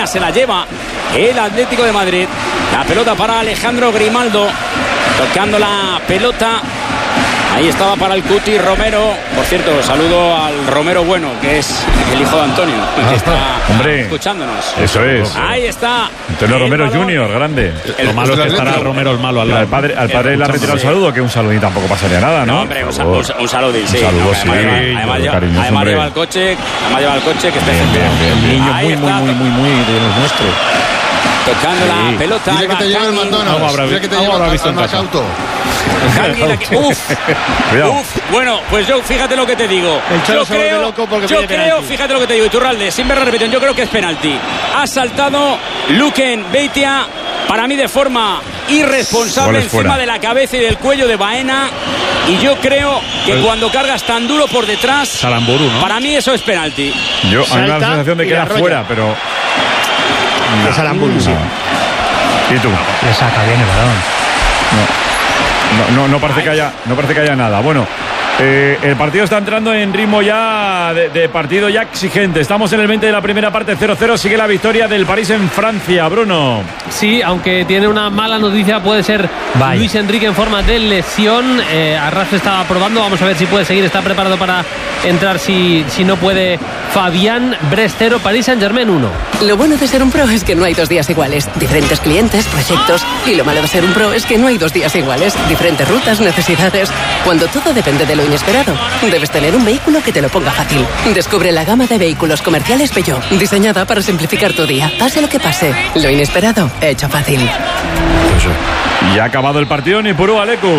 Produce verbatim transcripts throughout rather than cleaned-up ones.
se la lleva el Atlético de Madrid. La pelota para Alejandro Grimaldo, tocando la pelota. Ahí estaba para el Cuti Romero. Por cierto, saludo al Romero Bueno, que es el hijo de Antonio, que está Hombre, escuchándonos. Eso es. Ahí está. Antonio Romero balón. Junior, grande. El, lo malo es que estará Romero el malo al lado. Al padre, al padre le ha retirado el saludo, que un saludo y tampoco pasaría nada, ¿no? No, hombre, un, un, un saludín, sí. Un saludo, no, sí. Además, lleva, además, lleva, cariñoso, además hombre. lleva el coche, además lleva el coche que está Bien, bien, bien, bien. Niño Ahí muy, está, muy, muy, muy, muy de los nuestros. tocando Sí. la pelota. Dile que te lleve el McDonald's. Dile que te lleve al Macauto. Uf, uf, bueno, pues yo fíjate lo que te digo. El Cholo Yo se vuelve creo, loco porque yo pide creo penalti. fíjate lo que te digo, Iturralde, sin ver la repetición, yo creo que es penalti. Ha saltado Luken Beitia, para mí de forma irresponsable, Goles encima fuera. de la cabeza y del cuello de Baena. Y yo creo que Pues- cuando cargas tan duro por detrás, Salamburu, ¿no? para mí eso es penalti. Yo, a mí me da la Salta sensación de y que era arrolla. fuera, pero. De Salamburu, sí. ¿Y tú? Le saca bien el balón. No, no, no, parece que haya, no parece que haya nada. Bueno, eh, el partido está entrando en ritmo ya de, de partido ya exigente. Estamos en el veinte de la primera parte, cero cero. Sigue la victoria del París en Francia, Bruno. Sí, aunque tiene una mala noticia, puede ser Vaya. Luis Enrique en forma de lesión. Eh, Arras estaba probando, vamos a ver si puede seguir, está preparado para entrar si, si no puede Fabián Brestero. París Saint-Germain uno. Lo bueno de ser un pro es que no hay dos días iguales. Diferentes clientes, proyectos. Y lo malo de ser un pro es que no hay dos días iguales. Diferentes rutas, necesidades. Cuando todo depende de lo inesperado, debes tener un vehículo que te lo ponga fácil. Descubre la gama de vehículos comerciales Peugeot, diseñada para simplificar tu día. Pase lo que pase, lo inesperado, hecho fácil. Y ha acabado el partido, ni purú, Alecu.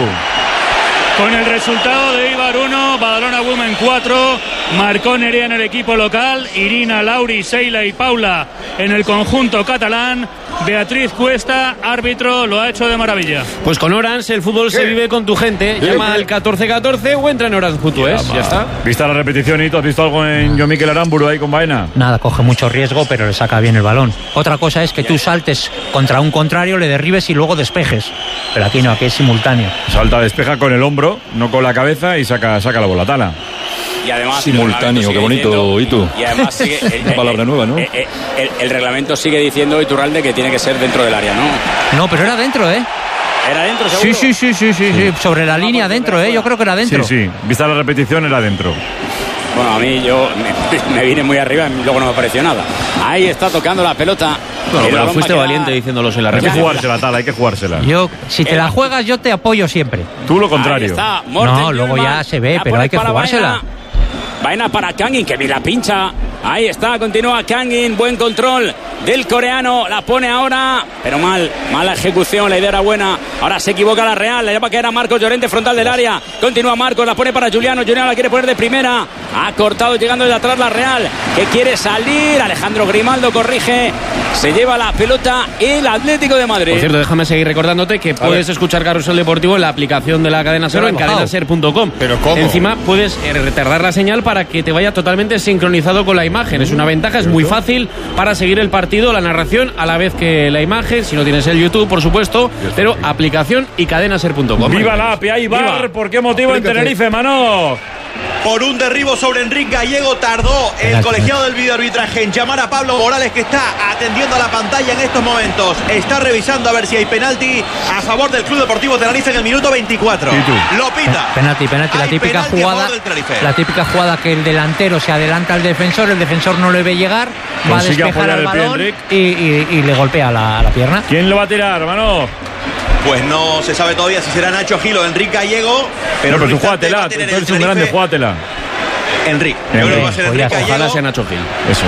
Con el resultado de Eibar uno, Badalona Women cuatro, marcó Nerea en el equipo local, Irina, Lauri, Seila y Paula en el conjunto catalán, Beatriz Cuesta, árbitro, lo ha hecho de maravilla. Pues con Orange el fútbol se vive con tu gente. Llama al catorce catorce o entra en orange punto es. Ya está. ¿Viste la repetición y tú has visto algo en Yo Miquel Aramburu ahí con Baena? Nada, coge mucho riesgo, pero le saca bien el balón. Otra cosa es que tú saltes contra un contrario, le derribes y luego despejes. Pero aquí no, aquí es simultáneo. Salta, despeja con el hombro, no con la cabeza y saca, saca la bola tala. Y además Simultáneo, el qué bonito, reglamento sigue Itu. diciendo- Y además sigue, el, Una palabra nueva, ¿no? El, el- el reglamento sigue diciendo, Iturralde, que tiene que ser dentro del área, ¿no? No, pero era dentro, ¿eh? ¿Era dentro, Sí, seguro? sí, sí, sí, sí, sí. Sobre la línea pues, dentro, ¿eh? Yo creo que era dentro. Sí, sí. Vista la repetición, era dentro. Bueno, a mí yo me, me vine muy arriba y luego no me pareció nada. Ahí está tocando la pelota. Bueno, El pero balón fuiste va a quedar- valiente diciéndolos en la Hay que repetición. jugársela, tal, hay que jugársela. Yo, si te la juegas, yo te apoyo siempre. Tú lo Ahí contrario. está, Morten No, luego Hjulmand. ya se ve, La pero pone hay que para jugársela. Baena. Baena para Kangin, que bien la pincha. Ahí está, continúa Kangin, buen control del coreano, la pone ahora, pero mal, mala ejecución, la idea era buena. Ahora se equivoca la Real, la llama que era Marcos Llorente, frontal del área. Continúa Marcos, la pone para Juliano, Juliano la quiere poner de primera. Ha cortado llegando de atrás la Real, que quiere salir. Alejandro Grimaldo corrige, se lleva la pelota el Atlético de Madrid. Por cierto, déjame seguir recordándote que puedes escuchar Carrusel Deportivo en la aplicación de la cadena Ser o en bajado. cadena ser punto com. ¿Pero cómo? Encima puedes eh, retardar la señal para que te vaya totalmente sincronizado con la imagen. Es una ventaja, es muy fácil para seguir el partido, la narración a la vez que la imagen, si no tienes el YouTube, por supuesto, pero aplicación y cadena ser punto com. ¡Viva la A P I! ¡Ahí bar! Viva. ¿Por qué motivo en Tenerife, Mano? Por un derribo sobre Enrique Gallego tardó el colegiado del videoarbitraje en llamar a Pablo Morales, que está atendiendo a la pantalla en estos momentos. Está revisando a ver si hay penalti a favor del Club Deportivo Tenerife en el minuto veinticuatro. ¿Y tú? Lo pita. Penalti, penalti, la Hay típica penalti a jugada, favor del Tenerife. la típica jugada que el delantero se adelanta al defensor, el defensor no le ve llegar, va a Consigue despejar apoyar el el pie, balón Enric. y, y- y le golpea la, la pierna. ¿Quién lo va a tirar, Mano? Pues no se sabe todavía si será Nacho Gil o Enrique Gallego. Pero Pero, pero en tú un instante va júgatela, a tú tener eres el un grande, Tenerife. júgatela. Enrique. Yo creo que va a ser Enrique, Enrique Ojalá Gallego. sea Nacho Gil. Eso.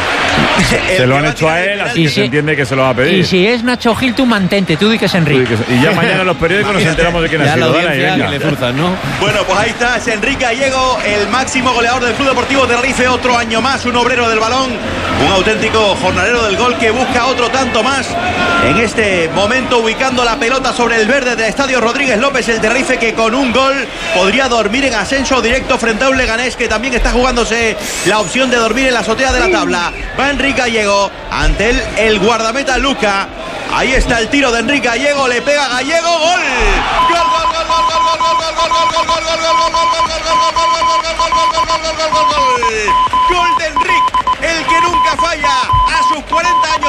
El Se que lo han va a hecho a tirar el él, penalti. así Y que si- se entiende que se lo va a pedir. Y si es Nacho Gil, tú mantente, tú di que es Enrique. Y ya mañana en los periódicos nos enteramos de quién ha Ya la sido. Dale, audiencia venga. que le zurzan, ¿no? Bueno, pues ahí está, es Enrique Gallego, el máximo goleador del Club Deportivo Tenerife, otro año más, un obrero del balón, un auténtico jornalero del gol que busca otro tanto más. En este momento ubicando la pelota sobre el verde del Estadio Rodríguez López, el Tenerife que con un gol podría dormir en ascenso directo frente a un Leganés que también está jugándose la opción de dormir en la azotea de la tabla. Va Enrique Gallego, ante él el guardameta Luca. Ahí está el tiro de Enrique Gallego, le pega Gallego, gol. Gol, gol, gol, gol, gol, gol, gol, gol, gol, gol, gol, gol, gol, gol, gol, gol, gol, gol, gol, gol de Enrique, el que nunca falla a sus cuarenta años.